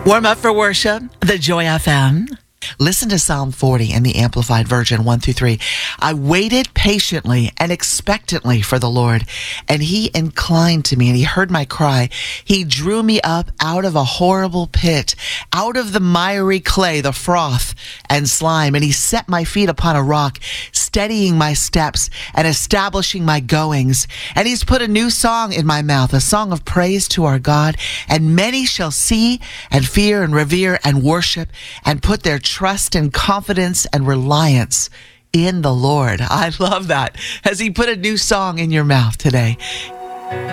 Warm up for worship, the Joy FM. Listen to Psalm 40 in the Amplified Version 1 through 3. I waited patiently and expectantly for the Lord, and he inclined to me and he heard my cry. He drew me up out of a horrible pit, out of the miry clay, the froth and slime, and he set my feet upon a rock, steadying my steps and establishing my goings. And he's put a new song in my mouth, a song of praise to our God. And many shall see and fear and revere and worship and put their trust and confidence and reliance in the Lord. I love that. Has he put a new song in your mouth today?